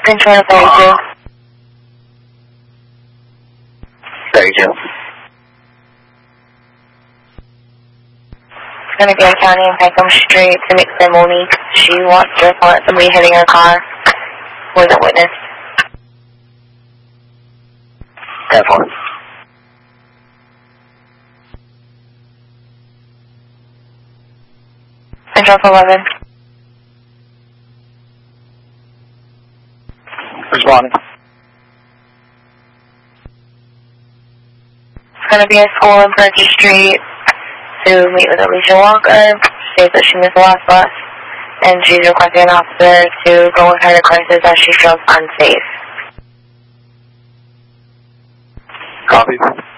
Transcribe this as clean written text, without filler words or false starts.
Control 32. 32. It's going to be on County and Peckham Street to meet with Monique. She wants to report somebody hitting her car. Was a witness. 10-4. Control 11. Responding. It's going to be a school in Perky Street to meet with Alicia Walker. States that she missed the last bus, and she's requesting an officer to go with her to crisis as she feels unsafe. Copy.